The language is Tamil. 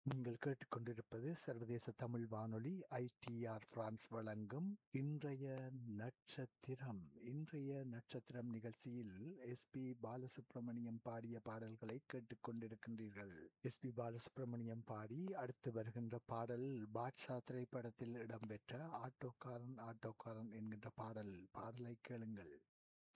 நீங்கள் கேட்டுக்கொண்டிருப்பது சர்வதேச தமிழ் வானொலி ஐடிஆர் பிரான்ஸ் வழங்கும் இன்றைய நட்சத்திரம். இன்றைய நட்சத்திரம் நிகழ்ச்சியில் எஸ்பி பாலசுப்ரமணியம் பாடிய பாடல்களை கேட்டுக்கொண்டிருக்கின்றீர்கள். எஸ்பி பாலசுப்ரமணியம் பாடி அடுத்து வருகின்ற பாடல் பாட்ஷா திரைப்படத்தில் இடம்பெற்ற ஆட்டோக்காரன் ஆட்டோக்காரன் என்கின்ற பாடலை கேளுங்கள்.